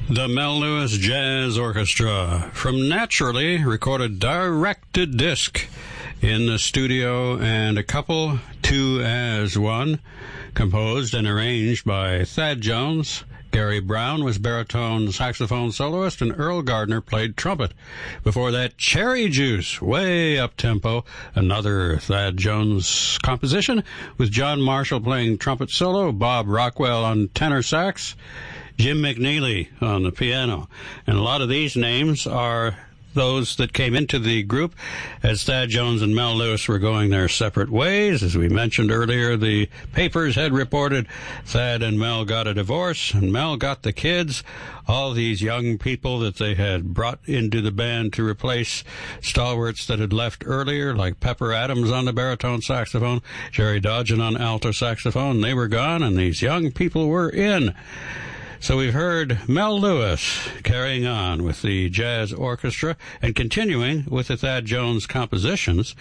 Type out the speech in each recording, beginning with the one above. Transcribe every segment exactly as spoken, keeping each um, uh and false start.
The Mel Lewis Jazz Orchestra from Naturally, recorded directed disc in the studio, and a couple, two as one, composed and arranged by Thad Jones. Gary Brown was baritone saxophone soloist, and Earl Gardner played trumpet. Before that, Cherry Juice, way up-tempo, another Thad Jones composition, with John Marshall playing trumpet solo, Bob Rockwell on tenor sax, Jim McNeely on the piano. And a lot of these names are those that came into the group as Thad Jones and Mel Lewis were going their separate ways. As we mentioned earlier, the papers had reported Thad and Mel got a divorce, and Mel got the kids. All these young people that they had brought into the band to replace stalwarts that had left earlier, like Pepper Adams on the baritone saxophone, Jerry Dodgen on alto saxophone, they were gone, and these young people were in. So we've heard Mel Lewis carrying on with the jazz orchestra and continuing with the Thad Jones compositions.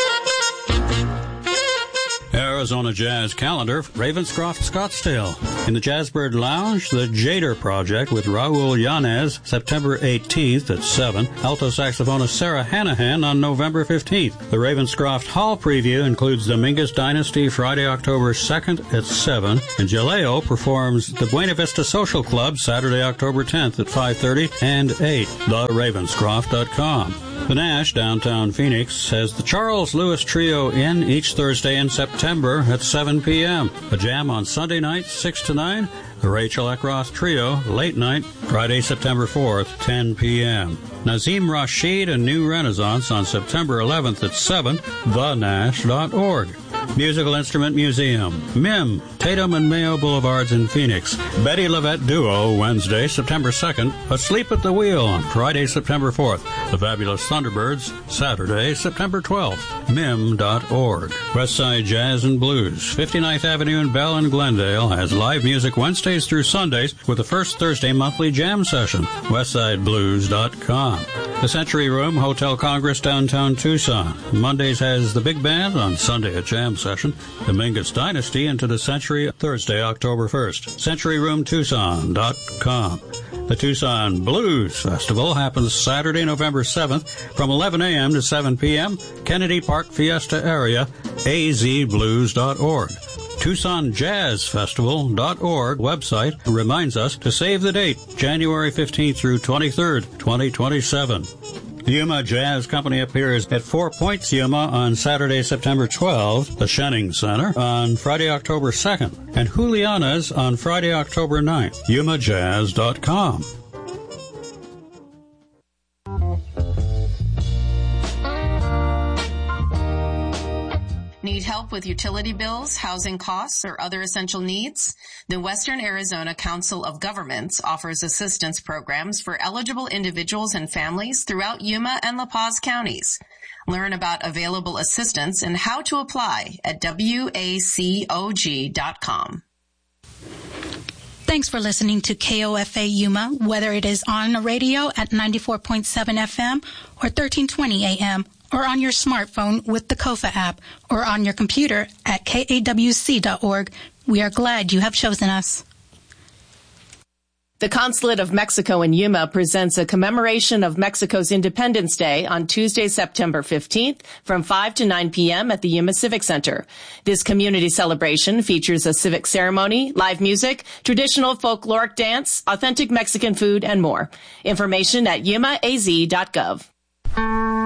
Arizona Jazz Calendar, Ravenscroft, Scottsdale. In the Jazzbird Lounge, the Jader Project with Raul Yanez, September eighteenth at seven. Alto saxophonist Sarah Hanahan on November fifteenth. The Ravenscroft Hall preview includes the Mingus Dynasty, Friday, October second at seven. And Jaleo performs the Buena Vista Social Club, Saturday, October tenth at five thirty and eight. the ravenscroft dot com. The Nash, downtown Phoenix, has the Charles Lewis Trio in each Thursday in September at seven p.m. A jam on Sunday night, six to nine. The Rachel Eckroth Trio, late night, Friday, September fourth, ten p.m. Nazim Rashid and New Renaissance on September eleventh at seven, the nash dot org. Musical Instrument Museum, M I M, Tatum and Mayo Boulevards in Phoenix. Betty Levette Duo, Wednesday, September second. Asleep at the Wheel on Friday, September fourth. The Fabulous Thunderbirds, Saturday, September twelfth. M I M dot org. Westside Jazz and Blues, fifty-ninth Avenue in Bell and Glendale, has live music Wednesdays through Sundays with the first Thursday monthly jam session. westside blues dot com. The Century Room, Hotel Congress, downtown Tucson. Mondays has the big band, on Sunday a jam session. The Mingus Dynasty into the Century, Thursday, October first. century room tucson dot com. The Tucson Blues Festival happens Saturday, November seventh from eleven a.m. to seven p.m. Kennedy Park Fiesta area, a z blues dot org. Tucson Jazz Festival dot org website reminds us to save the date, January fifteenth through twenty-third, twenty twenty-seven. The Yuma Jazz Company appears at Four Points Yuma on Saturday, September twelfth, the Schenning Center on Friday, October second, and Juliana's on Friday, October ninth. yuma jazz dot com. Need help with utility bills, housing costs, or other essential needs? The Western Arizona Council of Governments offers assistance programs for eligible individuals and families throughout Yuma and La Paz counties. Learn about available assistance and how to apply at W A C O G dot com. Thanks for listening to K O F A Yuma, whether it is on the radio at ninety-four point seven F M or thirteen twenty A M, or on your smartphone with the Kofa app, or on your computer at K A W C dot org. We are glad you have chosen us. The Consulate of Mexico in Yuma presents a commemoration of Mexico's Independence Day on Tuesday, September fifteenth from five to nine p.m. at the Yuma Civic Center. This community celebration features a civic ceremony, live music, traditional folkloric dance, authentic Mexican food, and more. Information at yuma a z dot gov.